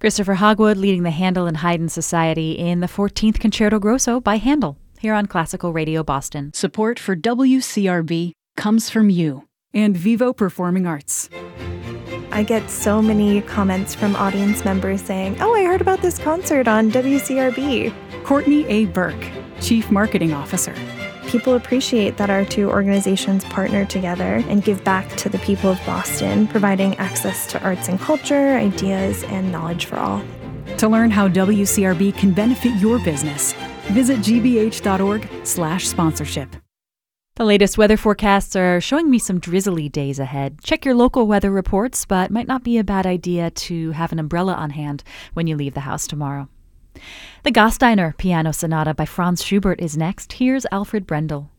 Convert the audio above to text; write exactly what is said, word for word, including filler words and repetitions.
Christopher Hogwood leading the Handel and Haydn Society in the fourteenth Concerto Grosso by Handel, here on Classical Radio Boston. Support for W C R B comes from you and Vivo Performing Arts. I get so many comments from audience members saying, oh, I heard about this concert on W C R B. Courtney A. Burke, Chief Marketing Officer. People appreciate that our two organizations partner together and give back to the people of Boston, providing access to arts and culture, ideas, and knowledge for all. To learn how W C R B can benefit your business, visit gbh.org slash sponsorship. The latest weather forecasts are showing me some drizzly days ahead. Check your local weather reports, but might not be a bad idea to have an umbrella on hand when you leave the house tomorrow. The Gasteiner Piano Sonata by Franz Schubert is next. Here's Alfred Brendel.